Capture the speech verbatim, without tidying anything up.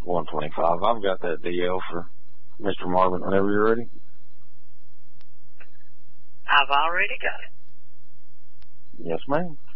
one twenty-five. I've got that D L for Mister Marvin whenever you're ready. I've already got it. Yes, ma'am.